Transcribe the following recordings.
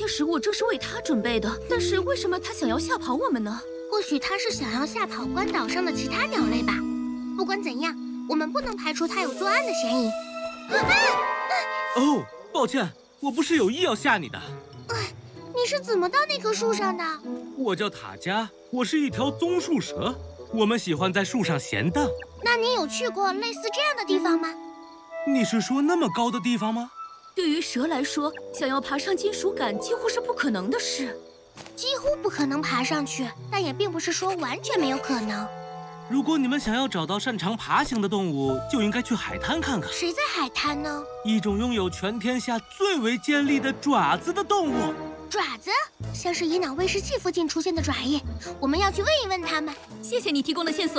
些食物正是为他准备的，但是为什么他想要吓跑我们呢？ 或许他是想要吓跑关岛上的其他鸟类吧。不管怎样，我们不能排除他有作案的嫌疑。 哦，抱歉，我不是有意要吓你的。 你是怎么到那棵树上的？ 我叫塔加，我是一条棕树蛇。我们喜欢在树上闲荡。 那你有去过类似这样的地方吗？ 你是说那么高的地方吗？ 对于蛇来说，想要爬上金属杆几乎是不可能的事。 几乎不可能爬上去，但也并不是说完全没有可能。 如果你们想要找到擅长爬行的动物，就应该去海滩看看。 谁在海滩呢？ 一种拥有全天下最为尖利的爪子的动物。 爪子，像是野鸟喂食器附近出现的爪印。我们要去问一问他们。 谢谢你提供的线索。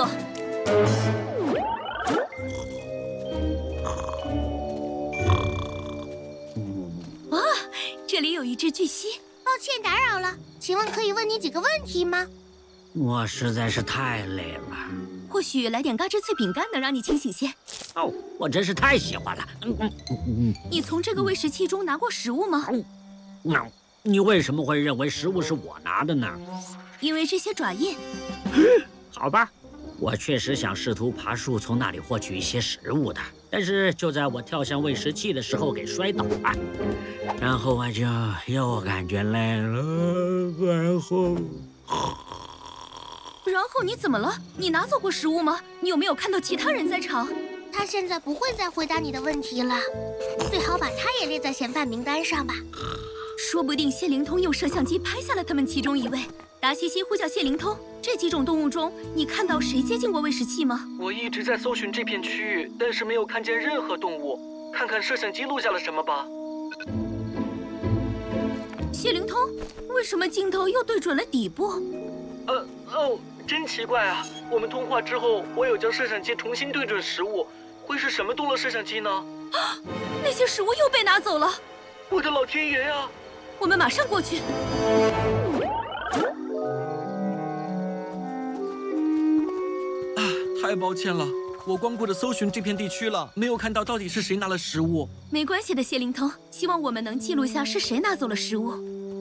哇，这里有一只巨蜥。 抱歉打扰了，请问可以问你几个问题吗？ 我实在是太累了。 或许来点嘎吱脆饼干能让你清醒些。 哦，我真是太喜欢了。 你从这个喂食器中拿过食物吗？ 你为什么会认为食物是我拿的呢？ 因为这些爪印。 好吧，我确实想试图爬树从那里获取一些食物的，但是就在我跳向喂食器的时候给摔倒了，然后我就又感觉累了， 然后你怎么了？你拿走过食物吗？你有没有看到其他人在场？ 他现在不会再回答你的问题了，最好把他也列在嫌犯名单上吧。 说不定谢灵通用摄像机拍下了他们其中一位。达西西呼叫谢灵通，这几种动物中，你看到谁接近过喂食器吗？ 我一直在搜寻这片区域，但是没有看见任何动物。看看摄像机录下了什么吧。 谢灵通，为什么镜头又对准了底部？ 真奇怪啊！我们通话之后，我有将摄像机重新对准食物，会是什么动了摄像机呢？ 啊，那些食物又被拿走了！ 我的老天爷呀！ 我们马上过去。 太抱歉了，我光顾着搜寻这片地区了，没有看到到底是谁拿了食物。 没关系的，谢灵通，希望我们能记录下是谁拿走了食物。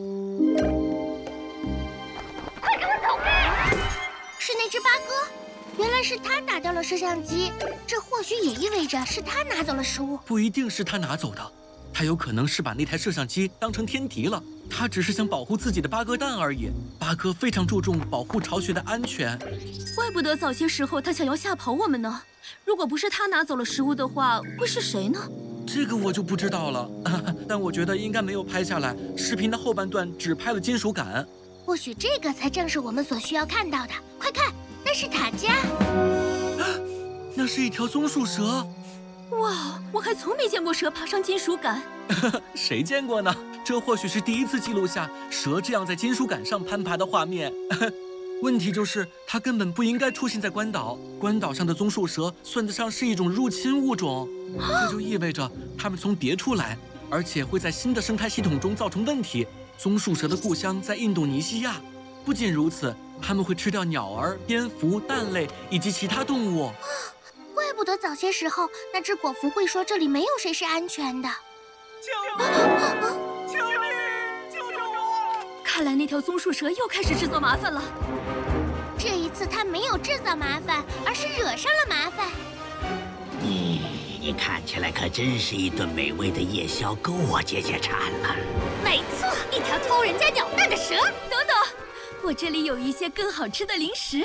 快给我走开！是那只八哥，原来是他打掉了摄像机，这或许也意味着是他拿走了食物。 不一定是他拿走的，他有可能是把那台摄像机当成天敌了。他只是想保护自己的八哥蛋而已。八哥非常注重保护巢穴的安全。 怪不得早些时候他想要吓跑我们呢。如果不是他拿走了食物的话，会是谁呢？ 这个我就不知道了，但我觉得应该没有拍下来。视频的后半段只拍了金属杆。 或许这个才正是我们所需要看到的。快看，那是塔加。 那是一条棕树蛇。 哇，我还从没见过蛇爬上金属杆。 谁见过呢？这或许是第一次记录下蛇这样在金属杆上攀爬的画面。问题就是它根本不应该出现在关岛。关岛上的棕树蛇算得上是一种入侵物种，这就意味着它们从别处来，而且会在新的生态系统中造成问题。棕树蛇的故乡在印度尼西亚。不仅如此，它们会吃掉鸟儿、蝙蝠、蛋类以及其他动物。 怪不得早些时候那只果蝠会说这里没有谁是安全的。 救命！救命！救救我！ 看来那条棕树蛇又开始制造麻烦了。 这一次它没有制造麻烦，而是惹上了麻烦。 你看起来可真是一顿美味的夜宵，够我解解馋了。 没错，一条偷人家鸟蛋的蛇。 等等，我这里有一些更好吃的零食。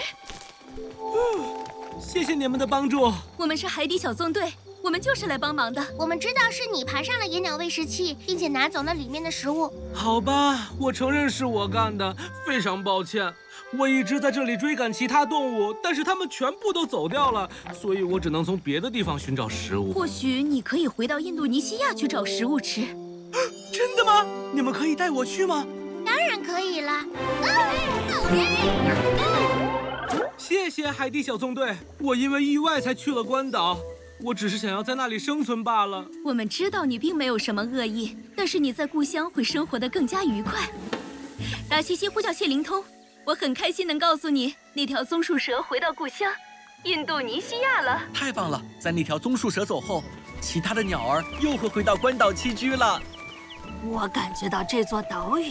谢谢你们的帮助。 我们是海底小纵队，我们就是来帮忙的。 我们知道是你爬上了野鸟喂食器，并且拿走了里面的食物。 好吧，我承认是我干的，非常抱歉。我一直在这里追赶其他动物，但是它们全部都走掉了，所以我只能从别的地方寻找食物。 或许你可以回到印度尼西亚去找食物吃。 真的吗？你们可以带我去吗？ 当然可以了。 谢谢海底小纵队，我因为意外才去了关岛，我只是想要在那里生存罢了。 我们知道你并没有什么恶意，但是你在故乡会生活得更加愉快。达西西呼叫谢灵通，我很开心能告诉你，那条棕树蛇回到故乡，印度尼西亚了。 太棒了！在那条棕树蛇走后，其他的鸟儿又会回到关岛栖居了。 我感觉到这座岛屿